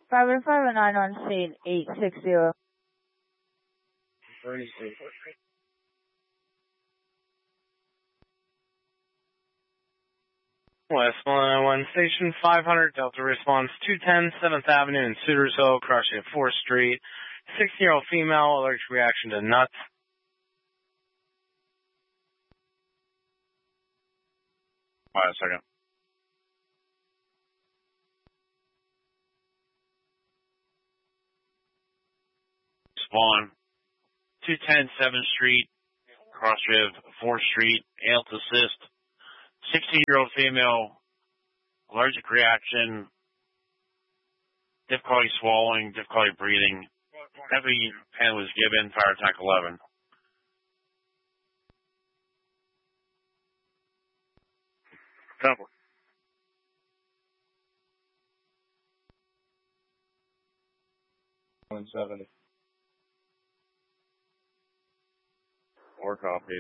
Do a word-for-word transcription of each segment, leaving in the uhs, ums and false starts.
five one five nine on state eight six zero. West one oh one Station five hundred, Delta response two ten, seventh Avenue in Sutersville, crossing at fourth Street. sixteen-year-old female, allergic reaction to nuts. Wait a second. Spawn, two ten seventh Street, cross-riv fourth Street, Alt assist. sixteen-year-old female, allergic reaction, difficulty swallowing, difficulty breathing. Heavy pen was given, fire attack eleven. Couple. one seventy. Four copies.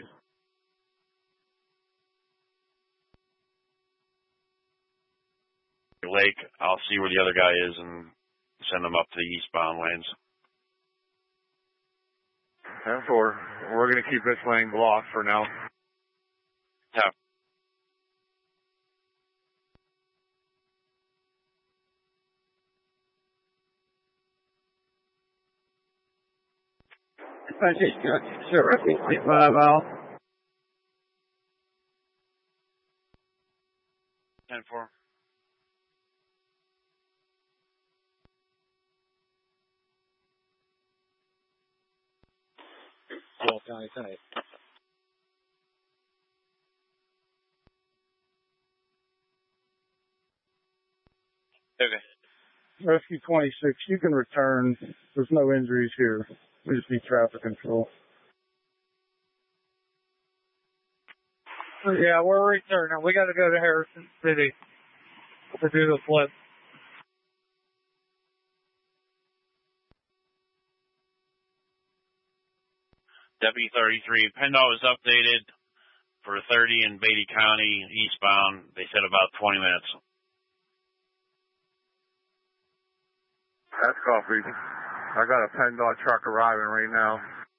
Lake, I'll see where the other guy is and send him up to the eastbound lanes. ten four. We're going to keep this lane blocked for now. Yeah. Sure. five out. ten four. Well, County Senate. Okay. Rescue twenty-six, you can return. There's no injuries here. We just need traffic control. Yeah, we're returning. We got to go to Harrison City to do the flip. W thirty-three, PennDOT was updated for thirty in Beatty County, eastbound. They said about twenty minutes. That's coffee. I got a PennDOT truck arriving right now.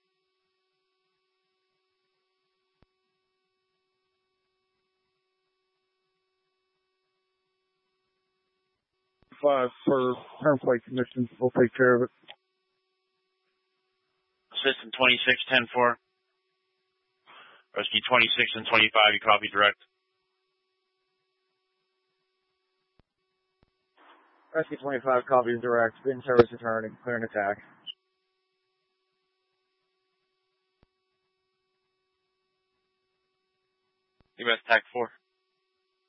Five for turnpike commission. We'll take care of it. Assistant twenty-six, ten four. Rescue twenty-six and twenty-five, you copy direct. Rescue twenty-five copies direct. Been service returning. Clear an attack. U S T A C four.